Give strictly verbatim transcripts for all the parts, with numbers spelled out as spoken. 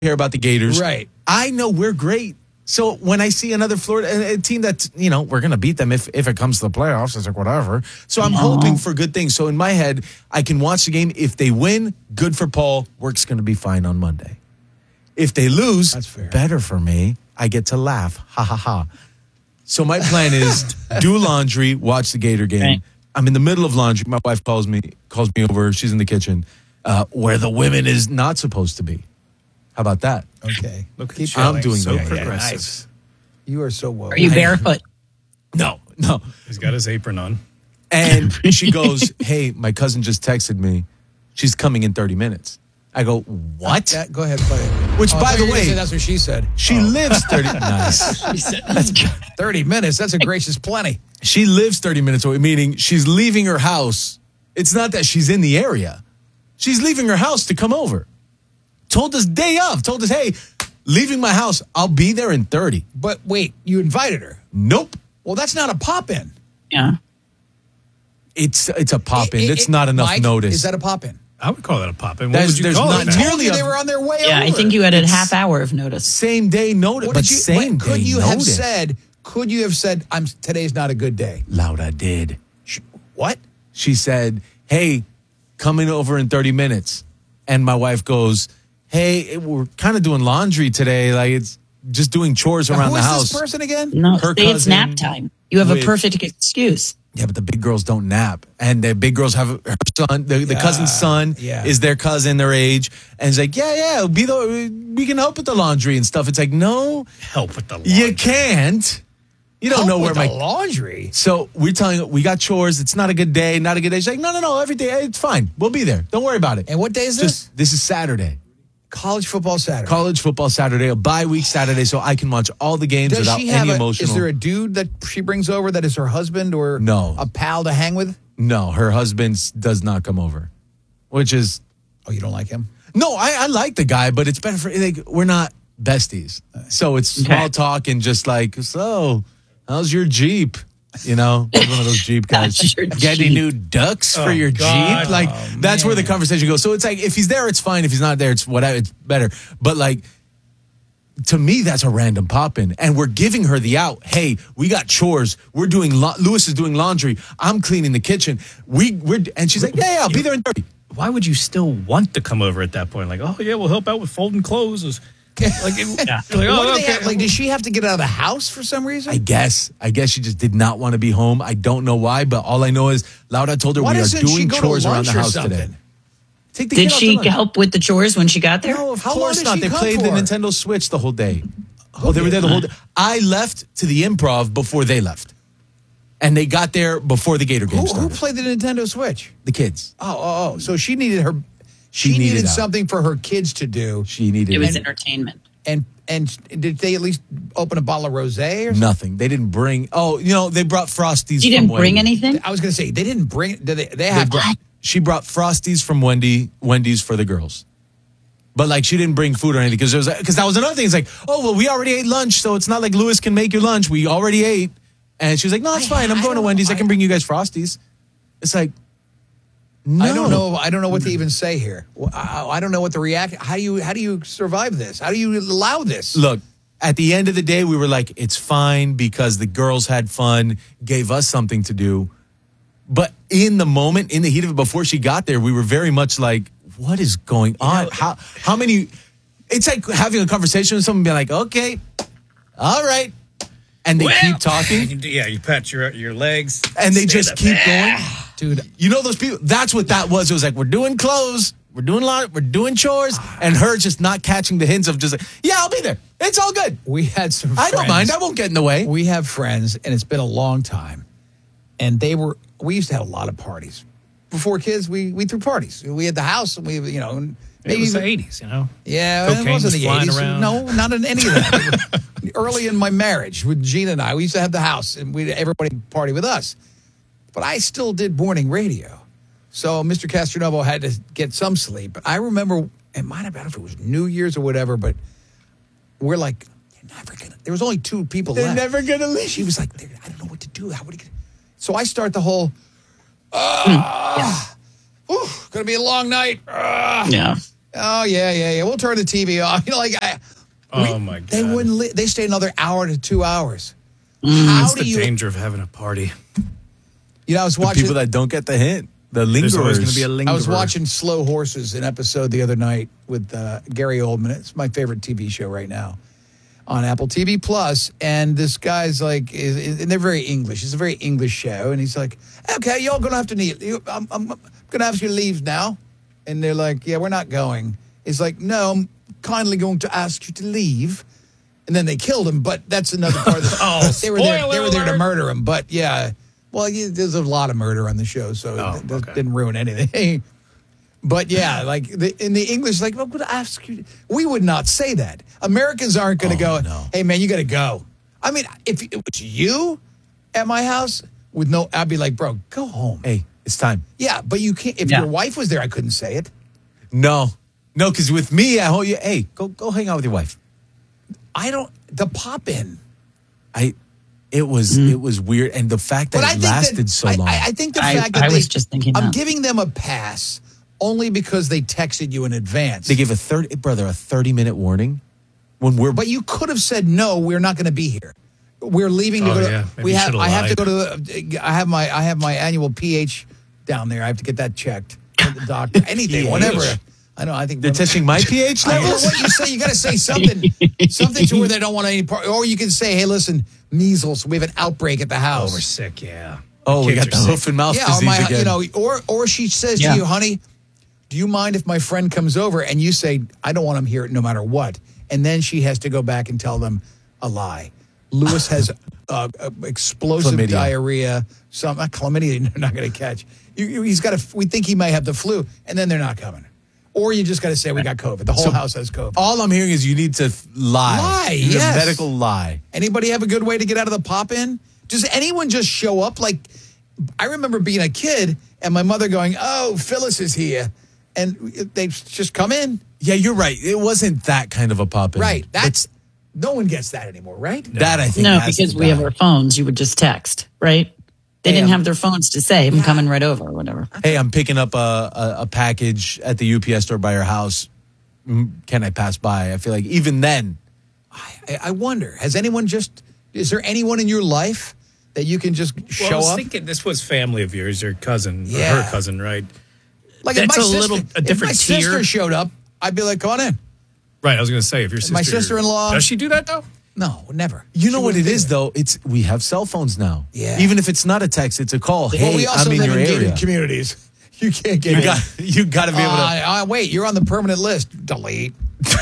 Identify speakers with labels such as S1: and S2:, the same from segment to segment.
S1: care about the Gators.
S2: Right.
S1: I know we're great. So when I see another Florida a, a team that, you know, we're going to beat them if, if it comes to the playoffs, it's like whatever. So I'm
S3: no.
S1: hoping for good things. So in my head, I can watch the game. If they win, good for Paul. Work's going to be fine on Monday. If they lose,
S2: That's fair.
S1: Better for me. I get to laugh. Ha, ha, ha. So my plan is do laundry, watch the Gator game.
S3: Right.
S1: I'm in the middle of laundry. My wife calls me calls me over. She's in the kitchen uh, where the women is not supposed to be. How about that?
S2: Okay.
S4: Look at
S2: Keep
S4: you.
S1: I'm
S2: going.
S1: doing
S4: so
S1: that.
S4: progressive.
S2: Nice. You are so woke.
S3: Are you barefoot?
S1: No, no.
S4: He's got his apron on.
S1: And she goes, hey, my cousin just texted me. She's coming in thirty minutes. I go, what?
S2: Yeah, go ahead, play it.
S1: Which,
S2: Oh, I
S1: by
S2: thought
S1: the
S2: you were gonna
S1: way,
S2: say that's what she said.
S1: she
S2: Oh.
S1: lives thirty. Nice.
S3: That's good.
S2: thirty minutes. That's a gracious plenty.
S1: She lives thirty minutes away, meaning she's leaving her house. It's not that she's in the area. She's leaving her house to come over. Told us day of. Told us, hey, leaving my house. I'll be there in thirty.
S2: But wait, you invited her.
S1: Nope.
S2: Well, that's not a pop-in.
S3: Yeah.
S1: It's it's a pop in.
S2: It-
S1: It's
S2: it-
S1: not enough
S2: Mike,
S1: notice.
S2: Is that a pop-in?
S4: I would call that a pop-in. What
S1: There's-
S4: would you
S1: there's
S4: call
S1: not
S4: it? Matt?
S1: nearly
S2: Told you
S1: a-
S2: they were on their way
S3: Yeah,
S2: over.
S3: I think you had a
S1: It's-
S3: half hour of notice.
S1: Same day notice,
S2: What
S1: but
S2: did you,
S1: same
S2: what, could
S1: day
S2: you have
S1: notice.
S2: said? Could you have said, "I'm today's not a good day"?
S1: Lauda did.
S2: Sh- What?
S1: She said, hey, coming over in thirty minutes. And my wife goes, hey, we're kind of doing laundry today. Like it's just doing chores
S2: Now,
S1: around
S2: who
S1: the
S2: is
S1: house.
S2: this person again?
S3: No,
S1: Her
S3: say it's
S1: cousin
S3: nap time. You have a
S1: with-
S3: perfect excuse.
S1: Yeah, but the big girls don't nap. And the big girls have her son, the, the
S2: Yeah,
S1: cousin's son
S2: yeah.
S1: is their cousin, their age. And it's like, yeah, yeah, be the, we can help with the laundry and stuff. It's like, no,
S4: Help with the laundry.
S1: you can't. You don't
S2: Help
S1: know where
S2: with
S1: my
S2: the laundry.
S1: So we're telling her, we got chores. It's not a good day, not a good day. She's like, no, no, no, every day, it's fine. We'll be there. Don't worry about it.
S2: And what day is this?
S1: Just, this is Saturday.
S2: College football Saturday.
S1: College football Saturday, a bye week Saturday, so I can watch all the games
S2: Does
S1: without
S2: she have
S1: any
S2: a,
S1: emotional.
S2: Is there a dude that she brings over that is her husband or
S1: No.
S2: a pal to hang with?
S1: No, her husband s- does not come over, which is
S2: Oh, you don't like him?
S1: no. I, I like the guy, but it's better for like we're not besties, so it's small
S3: Okay.
S1: talk and just like, so how's your Jeep? You know, I'm one of those Jeep guys.
S3: How's your
S1: Got any
S3: Jeep?
S1: new ducks for
S4: Oh,
S1: your
S4: God.
S1: Jeep? Like
S2: Oh,
S1: that's where the
S2: man.
S1: conversation goes. So it's like if he's there, it's fine. If he's not there, it's whatever. It's better. But like. To me, that's a random pop in. And we're giving her the out. Hey, we got chores. We're doing, la- Lewis is doing laundry. I'm cleaning the kitchen. We, we're, and she's like, yeah, yeah, I'll be there in thirty.
S4: Why would you still want to come over at that point? Like, oh, yeah, we'll help out with folding clothes. Like, it-
S3: Yeah.
S4: you're like,
S2: What
S4: oh,
S2: do they
S4: okay.
S2: have- like, does she have to get out of the house for some reason?
S1: I guess. I guess she just did not want to be home. I don't know why, but all I know is Laura told her
S2: Why
S1: we are
S2: doesn't she
S1: doing
S2: go to
S1: chores around
S2: lunch
S1: the
S2: or
S1: house
S2: something?
S1: today. Take the
S3: Did
S1: kid out
S3: she
S1: to lunch.
S3: help with the chores when she got there?
S1: No, of
S2: How long
S1: course
S2: did
S1: not.
S2: she
S1: They
S2: come
S1: played the
S2: for?
S1: Nintendo Switch the whole day. Oh, they were there the whole day. I left to the Improv before they left. And they got there before the Gator game
S2: Who, who
S1: started.
S2: played the Nintendo Switch?
S1: The kids.
S2: Oh, oh, oh. So she needed her. She,
S1: She
S2: needed,
S1: needed out.
S2: something for her kids to do.
S1: She needed
S3: It was
S1: it.
S3: entertainment.
S2: And and did they at least open a bottle of rosé or something?
S1: Nothing. They didn't bring. Oh, you know, they brought Frosties.
S3: You
S1: from
S3: didn't bring
S1: Wendy.
S3: anything?
S2: I was going to say they didn't bring. Did they? They
S1: They
S2: have.
S1: brought- she brought Frosties from Wendy. Wendy's for the girls. But like she didn't bring food or anything because because that was another thing. It's like, oh well, we already ate lunch, so it's not like Lewis can make your lunch. We already ate, and she was like, no, it's
S2: I-
S1: fine. I'm
S2: I
S1: going to
S2: don't-
S1: Wendy's. I,
S2: I-
S1: can bring you guys Frosties. It's like, no,
S2: I don't know. I don't know what to even say here. I, I don't know what the react. How do you how do you survive this? How do you allow this?
S1: Look, at the end of the day, we were like, it's fine because the girls had fun, gave us something to do. But in the moment, in the heat of it, before she got there, we were very much like, what is going on? how how many? It's like having a conversation with someone, being like, okay, all right, and they
S4: Well,
S1: keep talking,
S4: Yeah, you pat your your legs.
S1: and they
S4: Stand
S1: just
S4: up.
S1: keep going.
S2: Dude,
S1: You know those people? That's what that was. It was like, we're doing clothes, we're doing lot, we're doing chores, and her just not catching the hints of just like, yeah, I'll be there. It's all good.
S2: we had some.
S1: I don't
S2: friends.
S1: mind. I won't get in the way.
S2: We have friends, and it's been a long time. And they were. We used to have a lot of parties. Before kids, we we threw parties. We had the house, and we you know. and
S4: It
S2: Maybe
S4: was the
S2: even-
S4: eighties, you know?
S2: Yeah,
S4: Cocaine
S2: it wasn't
S4: was
S2: the
S4: flying
S2: eighties.
S4: around.
S2: No, not in any of that. Early in my marriage with Gina and I, we used to have the house, and we everybody party with us. But I still did morning radio, so Mister Castronovo had to get some sleep. But I remember it might have been if it was New Year's or whatever. But we're like, you're never gonna. There was only two people
S1: They're
S2: left.
S1: never gonna leave.
S2: She was like, I don't know what to do. How would he? So I start the whole. Ah, whew, gonna be a long night. Ah.
S3: Yeah.
S2: Oh yeah, yeah, yeah. We'll turn the T V off. You know, like I,
S4: Oh
S2: we-
S4: my God.
S2: they wouldn't. Li- they stay another hour to two hours. How
S4: That's
S2: do
S4: the
S2: you?
S4: danger of having a party.
S2: You know, I was
S1: The
S2: watching.
S1: people that don't get the hint, the lingerers.
S4: There's always going to be a lingerer.
S2: I was watching Slow Horses, an episode the other night with uh, Gary Oldman. It's my favorite T V show right now on Apple T V Plus. And this guy's like, is, is, and they're very English. It's a very English show. And he's like, okay, y'all going to have to need, you, I'm, I'm going to ask you to leave now. And they're like, yeah, we're not going. He's like, no, I'm kindly going to ask you to leave. And then they killed him, but that's another part of the
S4: Oh,
S2: they were there. They
S4: spoiler
S2: were there to
S4: alert.
S2: murder him, but yeah. Well, yeah, there's a lot of murder on the show, so
S4: Oh,
S2: it, it
S4: okay.
S2: didn't ruin anything. But yeah, like the, in the English, like, I'm going to ask you. We would not say that. Americans aren't going to
S1: Oh,
S2: go,
S1: no.
S2: hey, man, you got to go. I mean, if it was you at my house with no, I'd be like, bro, go home.
S1: Hey, it's time.
S2: Yeah, but you can't. If
S3: Yeah.
S2: your wife was there, I couldn't say it.
S1: No, no, because with me, I hold you. Hey, go go hang out with your wife.
S2: I don't, the pop in.
S1: I, it was it was weird, and the fact that
S2: But I
S1: it
S2: think
S1: lasted
S2: that,
S1: so
S2: I,
S1: long.
S2: I, I think the
S3: I-
S2: fact that
S3: I
S2: they,
S3: was just thinking
S2: I'm
S3: that.
S2: giving them a pass only because they texted you in advance.
S1: they gave a thirty brother a thirty minute warning when we're.
S2: But you could have said no. We're not going to be here. We're leaving to
S4: Oh,
S2: go to.
S4: yeah. Maybe
S2: We
S4: you
S2: have.
S4: should've
S2: I have to go
S4: lied.
S2: to. The, I have my. I have my annual pH down there. I have to get that checked. At the doctor. Anything,
S1: pH.
S2: whatever. I know. I think
S1: they're testing my pH
S2: I don't know
S1: levels.
S2: what you say. You got to say something, something to where they don't want any part. Or you can say, "Hey, listen, measles. We have an outbreak at the
S4: Oh,
S2: house."
S4: we're sick, yeah.
S1: Oh, we
S4: Kids
S1: got the
S4: are sick.
S1: hoof and mouth
S2: Yeah, or
S1: disease
S2: my,
S1: again.
S2: you know, or or she says
S3: Yeah.
S2: to you, honey, do you mind if my friend comes over? And you say, I don't want him here no matter what. And then she has to go back and tell them a lie. Lewis has uh, uh, explosive
S1: Chlamydia.
S2: diarrhea. Some uh, chlamydia, they're not going to catch. You, you, he's got a. We think he may have the flu, and then they're not coming. Or you just got to say we got COVID. The whole
S1: So-
S2: house has COVID.
S1: All I'm hearing is you need to f- lie.
S2: Lie,
S1: You need a
S2: yes.
S1: medical lie.
S2: Anybody have a good way to get out of the pop in? Does anyone just show up? Like, I remember being a kid and my mother going, "Oh, Phyllis is here," and they just come in.
S1: Yeah, you're right. It wasn't that kind of a pop in.
S2: Right. That's no one gets that anymore, right?
S1: that I think.
S3: No,
S1: has
S3: because
S1: to
S3: we have
S1: die.
S3: our phones. You would just text, right? They didn't
S2: Damn.
S3: have their phones to say, I'm coming right over or whatever.
S1: Hey, I'm picking up a, a, a package at the U P S store by your house. Mm, Can I pass by? I feel like even then,
S2: I, I wonder, has anyone just? Is there anyone in your life that you can just
S4: Well, I
S2: show
S4: was
S2: up?
S4: thinking this was family of yours, your cousin,
S2: Yeah.
S4: or her cousin, right?
S2: Like
S4: that's
S2: if my
S4: a
S2: sister,
S4: little- a different
S2: if my sister
S4: tier.
S2: showed up, I'd be like, "Come on in."
S4: Right, I was going to say, if your sister...
S2: My sister-in-law-
S4: Does she do that, though?
S2: No, never.
S1: you know
S2: She
S1: what it
S2: wouldn't do
S1: is
S2: that.
S1: though. It's we have cell phones now.
S2: Yeah.
S1: Even if it's not a text, it's a call. Hey,
S2: Well, we also
S1: I'm in
S2: live
S1: your
S2: in
S1: area.
S2: gated communities. You can't get
S1: You
S2: in.
S1: got you got to be able to.
S2: Uh, uh, wait, you're on the permanent list. Delete.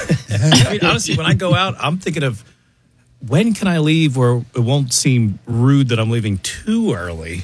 S4: I mean, honestly, when I go out, I'm thinking of when can I leave where it won't seem rude that I'm leaving too early?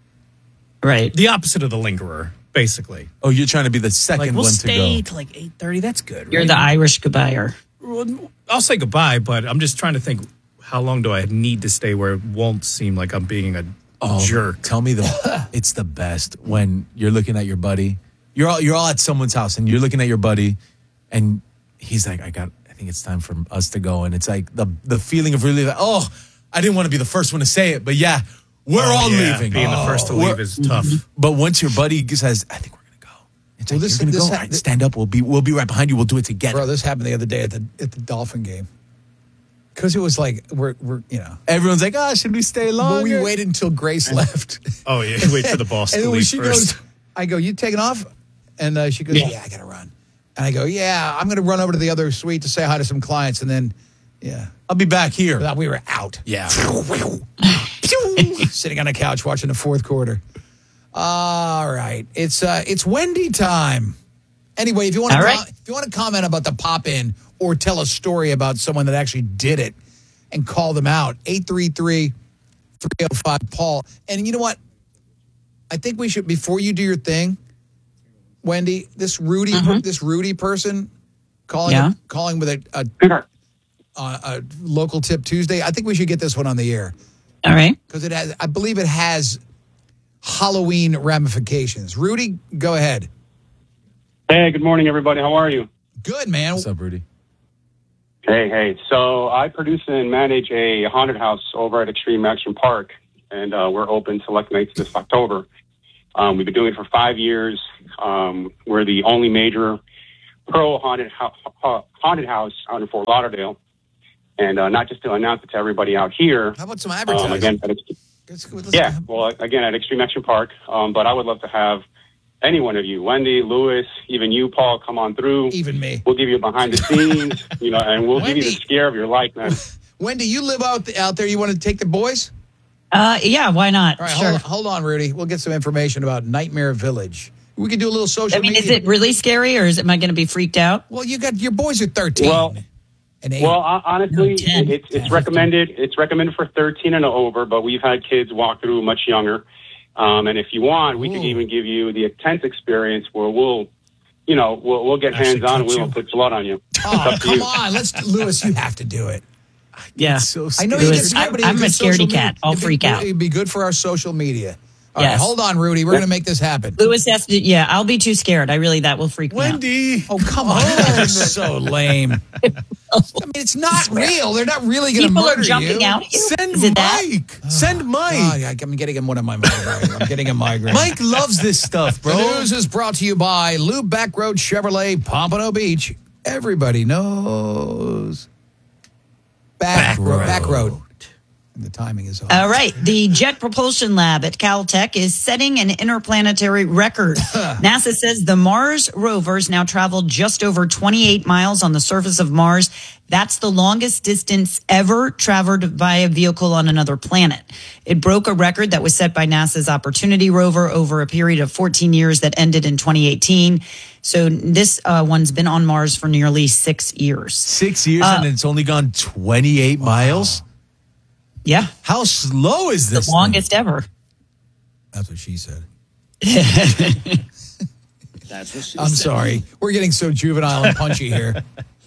S3: Right.
S4: The opposite of the lingerer, basically.
S1: Oh, you're trying to be the second
S4: Like, we'll
S1: one
S4: stay
S1: to go.
S4: till like eight thirty. That's good,
S3: You're
S4: right?
S3: the Irish goodbyer.
S4: Well, I'll say goodbye, but I'm just trying to think, how long do I need to stay where it won't seem like I'm being a
S1: Oh,
S4: jerk?
S1: Tell me the. It's the best when you're looking at your buddy. You're all you're all at someone's house and you're looking at your buddy, and he's like, "I got. I think it's time for us to go." And it's like the the feeling of really like, oh, I didn't want to be the first one to say it, but yeah, we're
S4: Oh,
S1: all
S4: yeah,
S1: leaving.
S4: Being the first to
S1: We're-
S4: leave is tough.
S1: But once your buddy says, "I think we're gonna go," it's
S2: Well,
S1: like,
S2: this-
S1: "You're gonna
S2: this
S1: go.
S2: ha-
S1: All right, stand up. We'll be we'll be right behind you. We'll do it together."
S2: Bro, this happened the other day at the at the Dolphin game. Because it was like we're we're you know.
S1: Everyone's like, "Ah, should we stay longer?"
S2: But we waited until Grace left.
S4: Oh, yeah, you wait for the boss
S2: and
S4: to
S2: then when
S4: leave
S2: she
S4: first.
S2: goes, I go, "You taking off?" And uh, she goes,
S3: Yeah.
S2: "Yeah, I gotta run." And I go, "Yeah, I'm gonna run over to the other suite to say hi to some clients." And then, yeah,
S1: I'll be back here.
S2: But we were out.
S1: Yeah.
S2: Sitting on the couch watching the fourth quarter. All right, it's uh, it's Wendy time. Anyway, if you want to
S3: All
S2: com-
S3: right.
S2: if you want to comment about the pop in or tell a story about someone that actually did it and call them out, eight three three, three oh five Paul. And you know what? I think we should, before you do your thing, Wendy, this Rudy per- this Rudy person calling
S3: Yeah.
S2: calling with a a, a a local tip Tuesday. I think we should get this one on the air.
S3: All right.
S2: Because it has, I believe it has Halloween ramifications. Rudy, go ahead.
S5: Hey, good morning, everybody. How are you?
S2: Good, man.
S1: What's up, Rudy?
S5: Hey, hey. So I produce and manage a haunted house over at Extreme Action Park, and uh, we're open select nights this October. Um, we've been doing it for five years. Um, we're the only major Pro haunted ho- haunted house out in Fort Lauderdale, and uh, not just to announce it to everybody out here.
S2: How about some
S5: Um,
S2: advertising?
S5: again, at,
S2: Let's- let's-
S5: yeah, well, again at Extreme Action Park. Um, but I would love to have any one of you, Wendy, Lewis, even you, Paul, come on through.
S2: Even me.
S5: We'll give you behind the scenes, you know, and we'll give you the
S2: Wendy.
S5: scare of your life, man.
S2: Wendy, you live out out there. You want to take the boys?
S3: Uh, yeah, why not?
S2: All right,
S3: Sure.
S2: hold, hold on, Rudy. We'll get some information about Nightmare Village. We could do a little social
S3: I mean,
S2: media.
S3: is it really scary, or is am I going to be freaked out?
S2: Well, you got your boys are thirteen
S5: Well-
S2: and eight.
S5: Well, hon- honestly,
S3: No, ten.
S5: it's it's
S3: ten.
S5: recommended. It's recommended for thirteen and over, but we've had kids walk through much younger. Um, and if you want, we
S2: Ooh.
S5: can even give you the intense experience where we'll, you know, we'll we'll get
S4: Actually
S5: hands on and
S4: touch
S5: we won't
S4: you.
S5: put blood on you. It's
S2: oh,
S5: up to
S2: come
S5: you.
S2: on. Let's, Lewis, you have to do it.
S3: Yeah.
S1: So
S2: I know
S1: scary.
S2: you
S3: Lewis,
S2: get
S3: I'm-
S2: somebody
S3: I'm
S2: who
S3: a
S2: can
S3: scaredy
S2: social
S3: cat.
S2: media-
S3: I'll
S2: it'd be-
S3: freak out.
S2: It'd be good for our social media. All right,
S3: Yes.
S2: hold on, Rudy. We're going to make this happen.
S3: Lewis has to. Yeah, I'll be too scared. I really that will freak me out.
S1: Wendy.
S2: Oh, come on. You're so lame. I mean, it's not real. They're not really going to
S3: People
S2: murder
S3: are jumping
S2: you.
S3: out at you.
S1: Send
S3: Is it that?
S1: Mike. Send
S2: Oh,
S1: Mike.
S2: I'm getting him one of my migraine. I'm getting a migraine.
S1: Mike loves this stuff,
S2: The
S1: bro.
S2: news is brought to you by Lou Backroad Chevrolet, Pompano Beach. Everybody knows. Back,
S1: Back
S2: Road.
S1: Road.
S2: Back Road. And the timing is off.
S3: All right. The Jet Propulsion Lab at Caltech is setting an interplanetary record. NASA says the Mars rovers now traveled just over twenty-eight miles on the surface of Mars. That's the longest distance ever traveled by a vehicle on another planet. It broke a record that was set by NASA's Opportunity rover over a period of fourteen years that ended in twenty eighteen. So this uh, one's been on Mars for nearly six years.
S1: Six years
S3: Uh,
S1: and it's only gone twenty-eight miles.
S3: Yeah.
S1: How slow is
S3: The
S1: this? thing?
S3: longest ever.
S2: That's what she said.
S4: That's what she
S2: I'm sorry. We're getting so juvenile and punchy here.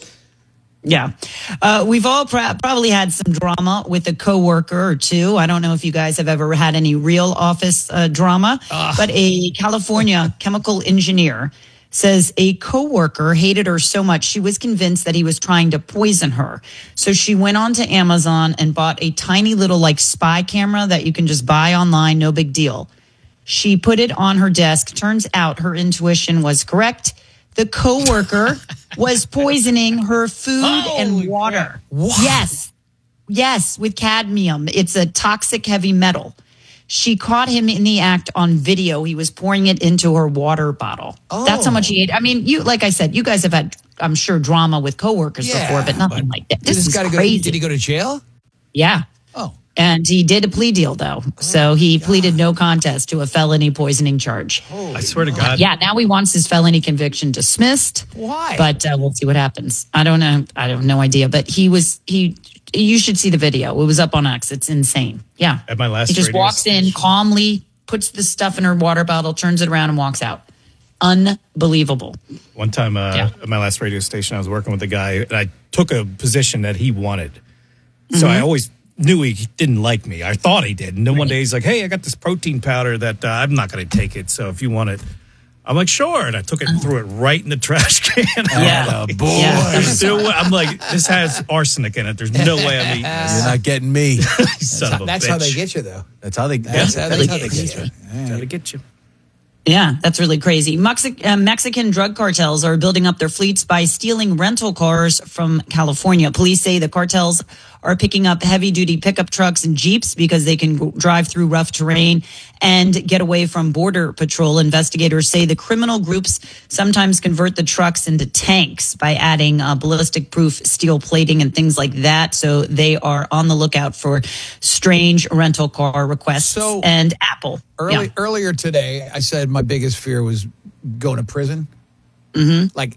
S3: Yeah. Uh, we've all pra- probably had some drama with a coworker or two. I don't know if you guys have ever had any real office uh, drama, but a California chemical engineer says a coworker hated her so much she was convinced that he was trying to poison her. So she went on to Amazon and bought a tiny little like spy camera that you can just buy online, no big deal. She put it on her desk. Turns out her intuition was correct. The coworker was poisoning her food and water.
S2: What?
S3: Yes. Yes, with cadmium. It's a toxic heavy metal. She caught him in the act on video. He was pouring it into her water bottle.
S2: Oh.
S3: That's how much he ate. I mean, you like I said, you guys have had, I'm sure, drama with coworkers
S2: Yeah,
S3: before, but nothing
S2: but
S3: like that.
S2: Did
S3: This
S2: this
S3: is
S2: guy go,
S3: crazy.
S2: did he go to jail?
S3: Yeah.
S2: Oh.
S3: And he did a plea deal, though. So he pleaded no contest to a felony poisoning charge.
S4: I swear to God.
S3: Yeah, now he wants his felony conviction dismissed.
S2: Why?
S3: But uh, we'll see what happens. I don't know. I have no idea. But he was, he, you should see the video. It was up on X. It's insane. Yeah.
S4: At my last
S3: He just
S4: radio
S3: walks in
S4: station.
S3: calmly, puts the stuff in her water bottle, turns it around, and walks out. Unbelievable.
S4: One time uh,
S3: Yeah.
S4: at my last radio station, I was working with a guy, and I took a position that he wanted. So
S3: Mm-hmm.
S4: I always knew he didn't like me. I thought he did. And then one day he's like, hey, I got this protein powder that uh, I'm not going to take it. So if you want it, I'm like, sure. And I took it and threw it right in the trash can.
S3: Yeah.
S1: boy.
S3: Yeah.
S4: There's no way. I'm like, this has arsenic in it. There's no way I'm eating this.
S1: You're not getting me.
S4: Son of a
S2: That's
S4: bitch.
S2: how they get you, though.
S1: That's how they.
S2: That's, how, that's how they
S3: crazy.
S2: get you.
S4: That's how they get you.
S3: Yeah, that's really crazy. Mexi- uh, Mexican drug cartels are building up their fleets by stealing rental cars from California. Police say the cartels are picking up heavy-duty pickup trucks and Jeeps because they can go- drive through rough terrain and get away from border patrol. Investigators say the criminal groups sometimes convert the trucks into tanks by adding uh, ballistic-proof steel plating and things like that. So they are on the lookout for strange rental car requests.
S2: So-
S3: and Apple.
S2: Early,
S3: Yeah.
S2: Earlier today, I said my biggest fear was going to prison. Mm-hmm. Like,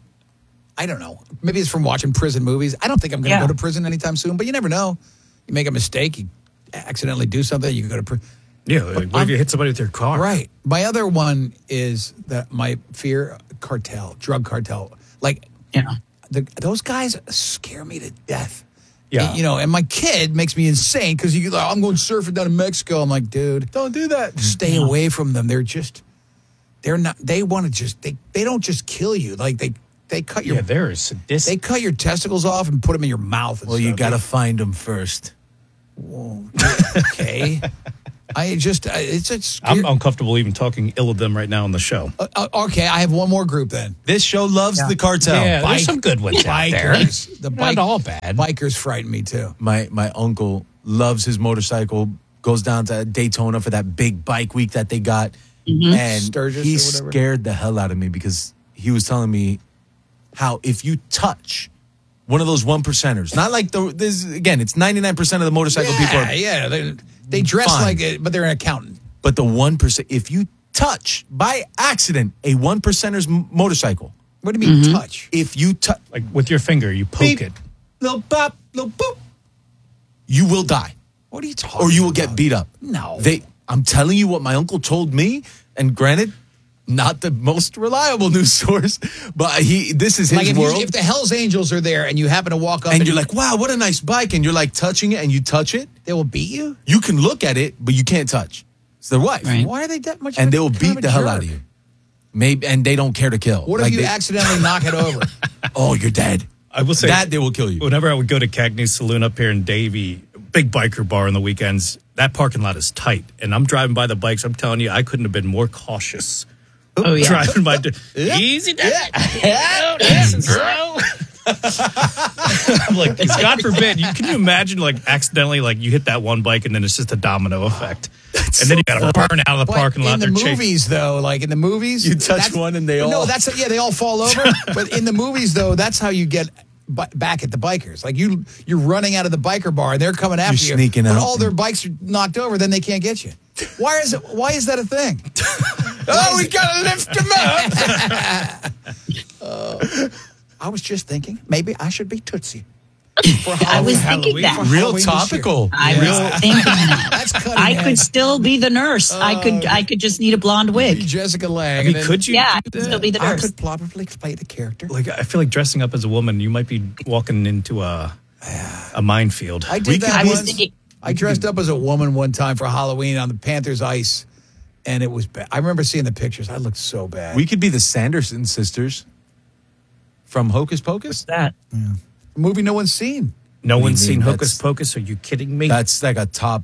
S2: I don't know. Maybe it's from watching prison movies. I don't think I'm going to
S3: Yeah.
S2: go to prison anytime soon, but you never know. You make a mistake, you accidentally do something, you can go to prison.
S4: Yeah. Like, what if you hit somebody with your car?
S2: Right. My other one is that my fear cartel, drug cartel. Like,
S3: Yeah.
S2: the, those guys scare me to death.
S4: Yeah.
S2: And, you know, and my kid makes me insane because you like, I'm going surfing down in Mexico. I'm like, dude,
S1: Don't do that.
S2: stay away from them. They're just, they're not. They want to just. They they don't just kill you. Like they they cut your
S4: Yeah, they're
S2: they
S4: sadistic.
S2: cut your testicles off and put them in your mouth. And
S1: Well, you
S2: stuff.
S1: got to find them first.
S2: Okay. I just, uh, it's, it's
S4: I'm uncomfortable even talking ill of them right now on the show.
S2: uh, uh, okay, I have one more group then.
S1: This show loves the cartel.
S4: Yeah,
S2: Bike-
S4: there's some good ones out there.
S2: Bikers. The
S4: Not all bad.
S2: Bikers frighten me too.
S1: My my uncle loves his motorcycle. Goes down to Daytona for that big bike week that they got, and
S2: Sturgis
S1: he
S2: or whatever?
S1: scared the hell out of me because he was telling me how if you touch one of those one percenters, not like the this again, it's ninety-nine percent of the motorcycle
S2: yeah,
S1: people, are,
S2: yeah, they, they dress
S1: Fine.
S2: like it, but they're an accountant.
S1: but the one percent, if you touch by accident a one percenter's m- motorcycle,
S2: What do you mean touch?
S1: if you touch
S4: Like with your finger, you poke it.
S1: little pop, little boop, you will die.
S2: What are you talking?
S1: Or you will
S2: about?
S1: get beat up.
S2: No.
S1: They I'm telling you what my uncle told me, and granted, not the most reliable news source, but he this is his
S2: Like if, you,
S1: world.
S2: if the Hell's Angels are there and you happen to walk up
S1: and
S2: and,
S1: you're like, wow, what a nice bike, and you're like touching it and you touch it,
S2: they will beat you.
S1: you can look at it, but you can't touch. It's their wife.
S3: Right.
S2: Why are they that much?
S1: And
S2: of a-
S1: they will
S2: kind
S1: beat
S2: a
S1: the hell
S2: jerk?
S1: out of you. Maybe and they don't care to kill.
S2: What
S1: Like
S2: if you
S1: they-
S2: accidentally knock it over?
S1: Oh, you're dead.
S4: I will say
S1: That they will kill you.
S4: Whenever I would go to Cagney's Saloon up here in Davie, big biker bar on the weekends, that parking lot is tight. And I'm driving by the bikes. I'm telling you, I couldn't have been more cautious.
S3: Oh, yeah.
S4: Driving by, easy, down. Yeah, nice and slow. I'm like, God forbid. You, can you imagine, like, accidentally, like, you hit that one bike and then it's just a domino effect, and then you got to burn out of the
S2: But
S4: parking lot.
S2: in the
S4: They're chasing-
S2: movies, though, like in the movies,
S1: You touch
S2: that's-
S1: one and they
S2: no,
S1: all-
S2: that's yeah, they all fall over. But in the movies, though, that's how you get bu- back at the bikers. Like you, you're running out of the biker bar and they're coming after
S1: You're
S2: you.
S1: sneaking
S2: but
S1: out.
S2: all their bikes are knocked over, then they can't get you. Why is it? Why is that a thing?
S1: Oh, we gotta lift him up.
S2: Uh, I was just thinking maybe I should be Tootsie. For
S3: I was
S2: Halloween.
S3: thinking that.
S2: For
S1: Real
S2: Halloween this year.
S1: topical.
S3: I was thinking that.
S2: That's cutting
S3: I
S2: edge.
S3: could still be the nurse. I could. I could just need a blonde wig.
S2: Jessica Lange.
S4: I mean,
S2: and then
S4: could you?
S3: Yeah, I
S4: do
S3: could
S4: that?
S3: still be the
S2: I
S3: nurse.
S2: could probably play the character.
S4: Like, I feel like dressing up as a woman, you might be walking into a a minefield.
S2: I did
S1: We
S2: that
S1: could-
S3: I was
S2: once.
S3: thinking.
S2: I dressed up as a woman one time for Halloween on the Panthers ice, and it was bad. I remember seeing the pictures. I looked so bad.
S1: We could be the Sanderson sisters from Hocus Pocus.
S3: That.
S2: a movie no one's seen.
S4: no
S1: What do you
S4: one's
S1: mean?
S4: seen Hocus
S1: That's-
S4: Pocus. Are you kidding me?
S1: That's like a top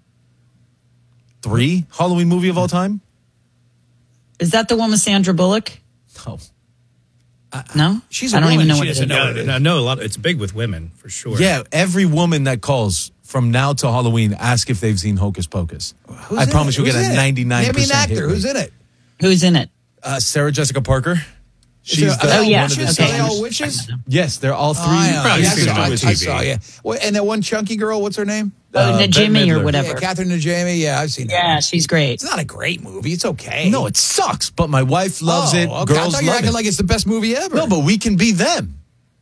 S1: three Halloween movie of all time.
S3: Is that the one with Sandra Bullock?
S1: No.
S3: No,
S2: She's a
S3: I don't
S2: woman,
S3: even know
S2: she
S3: what it
S2: doesn't
S3: is.
S2: know.
S4: Yeah,
S2: what it is.
S4: I know a lot. It's big with women for sure.
S1: Yeah, every woman that calls from now till Halloween, ask if they've seen Hocus Pocus.
S2: Who's
S1: I
S2: in
S1: promise
S2: it?
S1: you'll
S2: Who's
S1: get
S2: in
S1: a
S2: it?
S1: ninety-nine
S2: Name me an
S1: percent
S2: actor. Who's in it?
S3: Who's in it?
S1: Uh, Sarah Jessica Parker. She's
S2: Is
S1: the,
S2: there-
S3: Oh, yeah.
S1: one of the
S2: witches?
S3: Okay.
S2: Are they all
S1: sisters.
S2: witches?
S1: Yes, they're all three.
S2: Oh, I, know.
S4: Probably
S2: Yeah, I
S4: seen it
S2: saw,
S4: on
S2: I,
S4: T
S2: I
S4: V.
S2: saw, yeah. Well, and that one chunky girl, what's her name?
S3: Oh,
S1: Uh, Bette
S3: Najimy or
S1: Midler.
S3: whatever.
S2: Yeah, Catherine Najimy. Yeah, I've seen that.
S3: Yeah, she's great.
S2: It's not a great movie. It's okay.
S1: No, it sucks, but my wife loves
S2: Oh,
S1: it.
S2: okay. I
S1: Girls
S2: thought you were
S1: love
S2: acting
S1: it.
S2: like it's the best movie ever.
S1: No, but we can be them.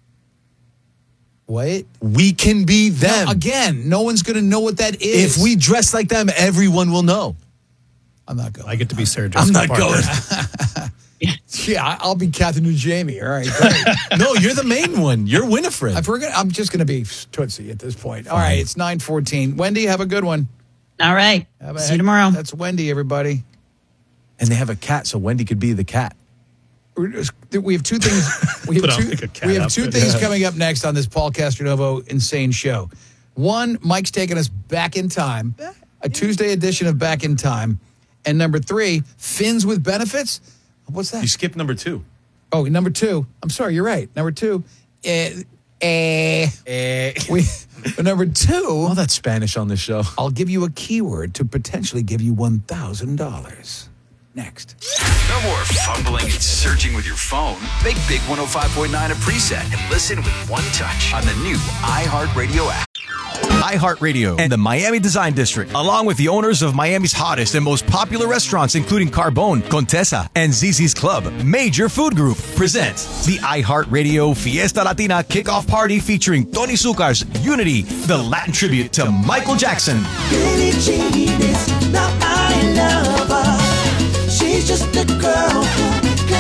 S2: Wait.
S1: We can be them.
S2: No, again, no one's going to know what that is.
S1: If we dress like them, everyone will know.
S2: I'm not going.
S4: I get to be Sarah
S1: I'm
S4: Jessica
S1: not
S4: Parker.
S1: going.
S2: Yeah, I- I'll be Catherine Najimy. All right, great.
S1: No, you're the main one. You're Winifred.
S2: If we're gonna, I'm just going to be Tootsie at this point. All right, it's nine fourteen. Wendy, have a good one.
S3: All right.
S2: Have a-
S3: See you tomorrow.
S2: That's Wendy, everybody.
S1: And they have a cat, so Wendy could be the cat.
S2: We're just- We have two things. We have
S4: Put on
S2: two,
S4: like a cat
S2: we have two
S4: outfit.
S2: things coming up next on this Paul Castronovo Insane Show. One, Mike's taking us back in time, a Tuesday edition of Back in Time. And number three, Fins with Benefits. What's that?
S1: You skipped number two.
S2: Oh, number two. I'm sorry, you're right. Number two. Uh, uh, we, but number two,
S1: All that Spanish on this show.
S2: I'll give you a keyword to potentially give you one thousand dollars. Next.
S6: No more fumbling and searching with your phone. Make Big one oh five point nine a preset and listen with one touch on the new iHeartRadio app.
S7: iHeartRadio and the Miami Design District, along with the owners of Miami's hottest and most popular restaurants, including Carbone, Contessa, and Zizzi's Club, Major Food Group, present the iHeartRadio Fiesta Latina Kickoff Party featuring Tony Zuccar's Unity, the Latin tribute to Michael Jackson.
S8: Billie Jean is not my lover. She's just a girl who plays the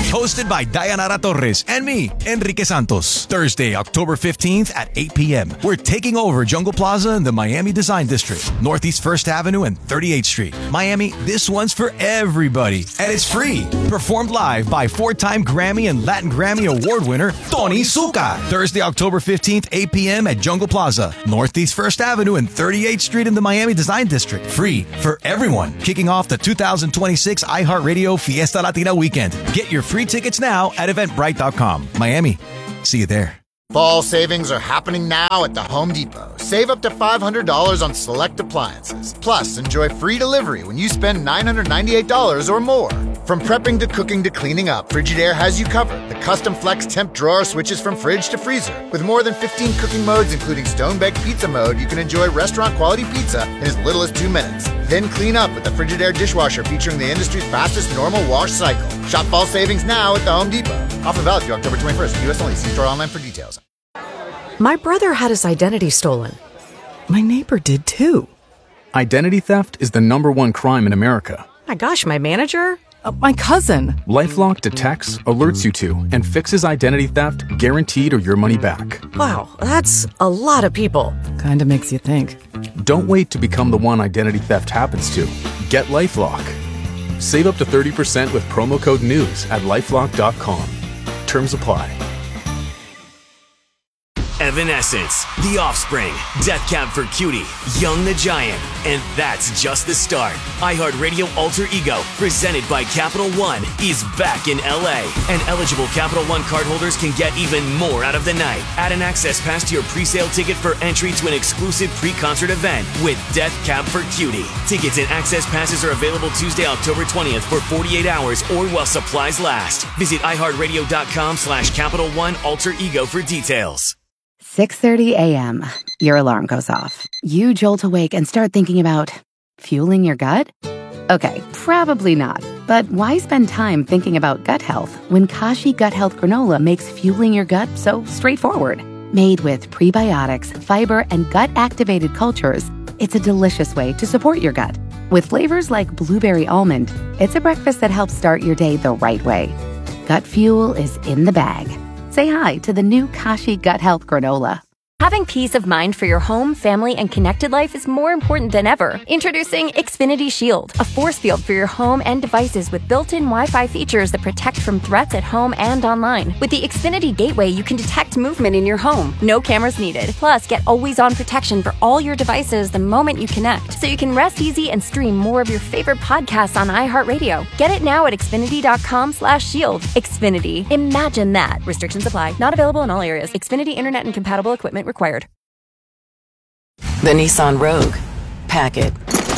S7: Hosted by Dayanara Torres and me, Enrique Santos. Thursday, October fifteenth at eight p.m. We're taking over Jungle Plaza in the Miami Design District, Northeast first Avenue and thirty-eighth Street. Miami, this one's for everybody. And it's free. Performed live by four-time Grammy and Latin Grammy Award winner, Tony Zucca. Thursday, October fifteenth, eight p.m. at Jungle Plaza, Northeast first Avenue and thirty-eighth Street in the Miami Design District. Free for everyone. Kicking off the two thousand twenty-six iHeartRadio Fiesta Latina weekend. Get your free tickets now at eventbrite dot com. Miami, see you there.
S8: Fall savings are happening now at the Home Depot. Save up to five hundred dollars on select appliances. Plus, enjoy free delivery when you spend nine hundred ninety-eight dollars or more. From prepping to cooking to cleaning up, Frigidaire has you covered. The custom flex temp drawer switches from fridge to freezer. With more than fifteen cooking modes, including stone-baked pizza mode, you can enjoy restaurant-quality pizza in as little as two minutes. Then clean up with the Frigidaire dishwasher featuring the industry's fastest normal wash cycle. Shop fall savings now at the Home Depot. Offer valid through October twenty-first. U S only. See store online for details.
S9: My brother had his identity stolen. My neighbor did too.
S10: Identity theft is the number one crime in America.
S9: My gosh, my manager? Uh, my cousin.
S10: LifeLock detects, alerts you to, and fixes identity theft guaranteed or your money back.
S9: Wow, that's a lot of people.
S11: Kinda makes you think.
S10: Don't wait to become the one identity theft happens to. Get LifeLock. Save up to thirty percent with promo code NEWS at lifelock dot com. Terms apply.
S12: Evanescence, The Offspring, Death Cab for Cutie, Young the Giant, and that's just the start. iHeartRadio Alter Ego, presented by Capital One, is back in L A, and eligible Capital One cardholders can get even more out of the night. Add an access pass to your pre-sale ticket for entry to an exclusive pre-concert event with Death Cab for Cutie. Tickets and access passes are available Tuesday, October twentieth for forty-eight hours or while supplies last. Visit iHeartRadio.com slash Capital One Alter Ego for details.
S13: six thirty a.m. Your alarm goes off. You jolt awake and start thinking about fueling your gut? Okay, probably not. But why spend time thinking about gut health when Kashi Gut Health Granola makes fueling your gut so straightforward? Made with prebiotics, fiber, and gut-activated cultures, it's a delicious way to support your gut. With flavors like blueberry almond, it's a breakfast that helps start your day the right way. Gut fuel is in the bag. Say hi to the new Kashi Gut Health Granola.
S14: Having peace of mind for your home, family, and connected life is more important than ever. Introducing Xfinity Shield, a force field for your home and devices with built-in Wi-Fi features that protect from threats at home and online. With the Xfinity Gateway, you can detect movement in your home. No cameras needed. Plus, get always-on protection for all your devices the moment you connect, so you can rest easy and stream more of your favorite podcasts on iHeartRadio. Get it now at Xfinity.com slash shield. Xfinity. Imagine that. Restrictions apply. Not available in all areas. Xfinity Internet and compatible equipment required.
S15: The Nissan Rogue. Pack it.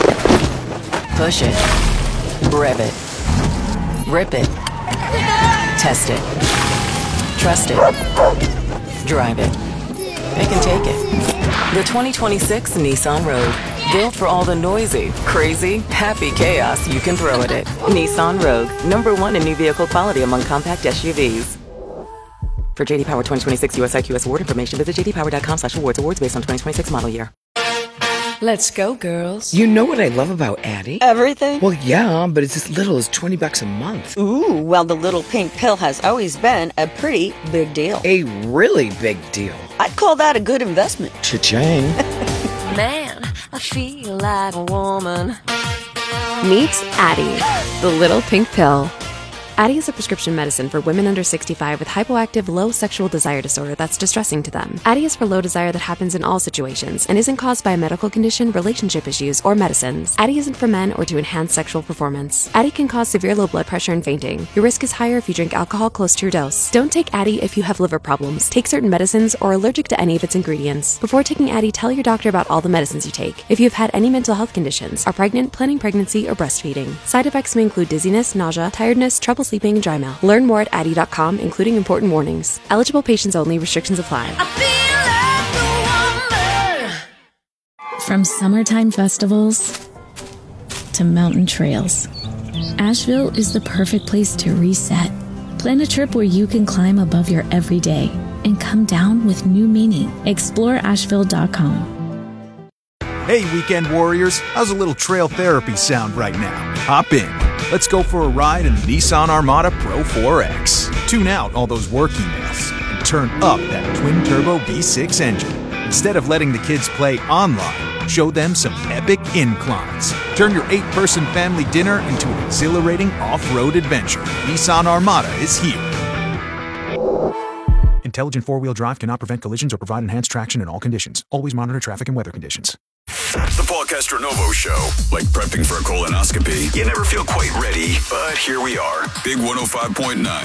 S15: Push it. Rev it. Rip it. Test it. Trust it. Drive it. Pick and take it. The twenty twenty-six Nissan Rogue. Built for all the noisy, crazy, happy chaos you can throw at it. Nissan Rogue. Number one in new vehicle quality among compact S U Vs. For J D Power twenty twenty-six U S I Q S award information, visit j d power dot com slash awards. Awards based on twenty twenty-six model year.
S16: Let's go, girls. You know what I love about Addie?
S17: Everything?
S16: Well, yeah, but it's as little as twenty bucks a month.
S17: Ooh, well, the little pink pill has always been a pretty big deal.
S16: A really big deal.
S17: I'd call that a good investment.
S16: Cha-ching.
S18: Man, I feel like a woman.
S19: Meet Addie, the little pink pill. Addie is a prescription medicine for women under sixty-five with hypoactive low sexual desire disorder that's distressing to them. Addie is for low desire that happens in all situations and isn't caused by a medical condition, relationship issues, or medicines. Addie isn't for men or to enhance sexual performance. Addie can cause severe low blood pressure and fainting. Your risk is higher if you drink alcohol close to your dose. Don't take Addie if you have liver problems, take certain medicines, or are allergic to any of its ingredients. Before taking Addie, tell your doctor about all the medicines you take. If you have had any mental health conditions, are pregnant, planning pregnancy, or breastfeeding. Side effects may include dizziness, nausea, tiredness, trouble sleeping, and dry mouth. Learn more at addie dot com, including important warnings. Eligible patients only. Restrictions apply.
S20: From summertime festivals to mountain trails, Asheville is the perfect place to reset. Plan a trip where you can climb above your everyday and come down with new meaning. Explore asheville dot com.
S21: Hey, weekend warriors, how's a little trail therapy sound right now? Hop in.
S7: Let's go for a ride in the Nissan Armada Pro four X. Tune out all those work emails and turn up that twin-turbo V six engine. Instead of letting the kids play online, show them some epic inclines. Turn your eight-person family dinner into an exhilarating off-road adventure. Nissan Armada is here. Intelligent four-wheel drive cannot prevent collisions or provide enhanced traction in all conditions. Always monitor traffic and weather conditions.
S6: The Paul Castronovo Show. Like prepping for a colonoscopy. You never feel quite ready, but here we are. Big one oh five point nine.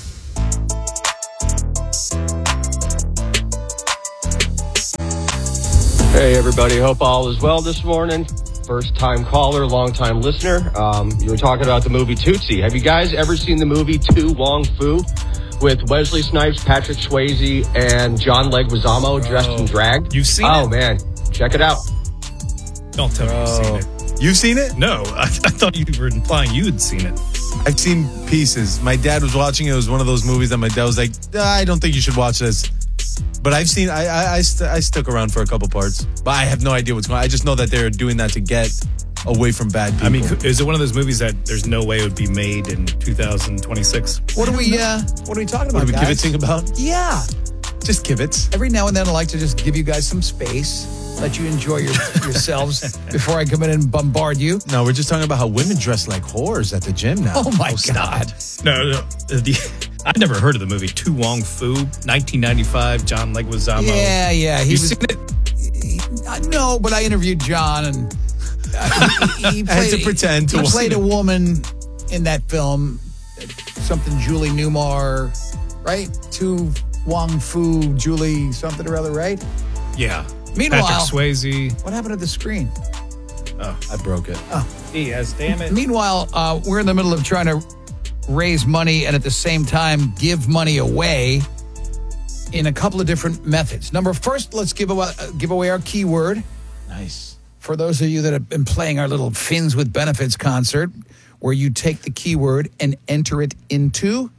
S11: Hey, everybody. Hope all is well this morning. First-time caller, long-time listener. Um, you were talking about the movie Tootsie. Have you guys ever seen the movie To Wong Fu with Wesley Snipes, Patrick Swayze, and John Leguizamo dressed in drag?
S4: You've seen
S11: oh,
S4: it?
S11: Oh, man. Check it out.
S4: Don't tell me you've seen it.
S1: You've seen it?
S4: No, I, I thought you were implying you had seen it.
S1: I've seen pieces. My dad was watching it. It was one of those movies that my dad was like, I don't think you should watch this. But I've seen, I I, I, st- I stuck around for a couple parts. But I have no idea what's going on. I just know that they're doing that to get away from bad people.
S4: I mean, is it one of those movies that there's no way it would be made in two thousand twenty-six?
S2: What are we, uh, what are we talking about,
S1: What are we
S2: guys?
S1: kibitzing about?
S2: Yeah.
S1: Just kibitz.
S2: Every now and then I like to just give you guys some space, let you enjoy your, yourselves before I come in and bombard you.
S1: No, we're just talking about how women dress like whores at the gym now.
S2: Oh, my God.
S4: No, no. The, I'd never heard of the movie To Wong Fu, nineteen ninety-five, John Leguizamo.
S2: Yeah, yeah. He
S4: You
S2: was,
S4: seen it?
S2: He, uh, no, but I interviewed John, and uh, he, he
S1: I had
S2: played,
S1: to pretend to
S2: he
S1: watch
S2: played
S1: it.
S2: a woman in that film, something Julie Newmar, right? To Wong Fu, Julie something or other, right?
S4: Yeah.
S2: Meanwhile,
S4: Patrick Swayze.
S2: what happened to the screen?
S4: Oh,
S1: I broke it.
S2: Oh.
S4: Yes, damn it.
S2: Meanwhile, uh, we're in the middle of trying to raise money and at the same time give money away in a couple of different methods. Number first, let's give away, uh, give away our keyword.
S1: Nice.
S2: For those of you that have been playing our little Fins with Benefits concert, where you take the keyword and enter it into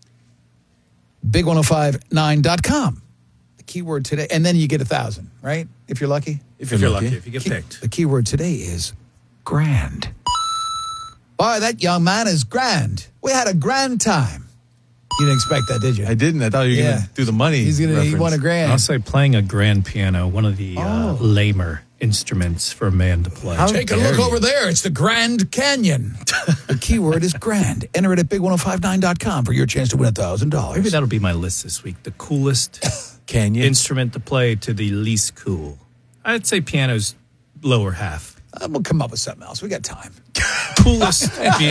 S2: big one oh five nine dot com. The keyword today, and then you get a thousand, right? If you're lucky.
S4: If you're, lucky, if you get
S2: Key-
S4: picked.
S2: The keyword today is grand. Boy, that young man is grand. We had a grand time. You didn't expect that, did you?
S1: I didn't. I thought you were
S2: Yeah.
S1: going to do the money.
S2: He's gonna. He
S1: reference.
S2: won a grand.
S4: I'll say playing a grand piano, one of the uh,
S2: Oh.
S4: lamer instruments for a man to play.
S1: How
S2: Take a
S1: dare
S2: look
S1: you.
S2: over there. It's the Grand Canyon. The keyword is grand. Enter it at big one oh five nine dot com for your chance to win one thousand dollars.
S4: Maybe that'll be my list this week. The coolest
S1: Canyon.
S4: instrument to play to the least cool. I'd say piano's lower half.
S2: Uh, we'll come up with something else. We got time.
S4: Coolest being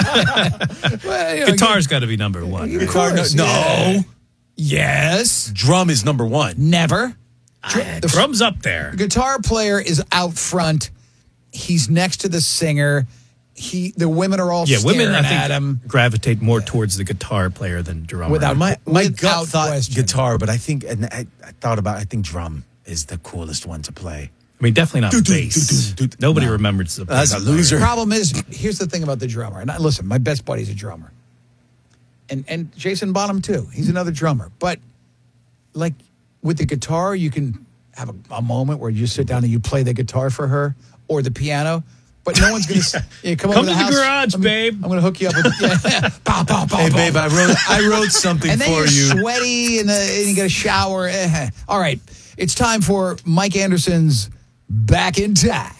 S2: Well, you know,
S4: guitar's got to be number one.
S2: Of
S4: right?
S2: course,
S1: no.
S2: yeah. Yes.
S1: Drum is number one.
S2: Never.
S4: Ah, drum's up there.
S2: Guitar player is out front. He's next to the singer. He. The women are all
S4: Yeah,
S2: staring
S4: women I think
S2: at him.
S4: gravitate more towards the guitar player than drummer.
S2: Without
S1: My my
S2: Without
S1: gut thought
S2: question.
S1: guitar, but I think and I, I thought about I think drum is the coolest one to play.
S4: I mean, definitely not
S1: Do, do,
S4: bass.
S1: do, do, do.
S4: Nobody
S1: No.
S4: remembers the
S1: That's
S4: bass
S1: a
S4: player.
S1: loser.
S2: Problem is, here's the thing about the drummer. And I, listen, my best buddy's a drummer, and and Jason Bonham too. He's another drummer. But like with the guitar, you can have a, a moment where you just sit down and you play the guitar for her or the piano. But no one's gonna yeah. yeah, come,
S4: Come
S2: over
S4: to
S2: the,
S4: the
S2: house.
S4: garage,
S2: I'm,
S4: babe.
S2: I'm gonna hook you up with yeah. Pow, pow, pow,
S1: Hey
S2: pow.
S1: babe, I wrote I wrote something
S2: And then
S1: for
S2: you're
S1: you.
S2: sweaty and, uh, and you get a shower. Eh. All right, it's time for Mike Anderson's Back in Time.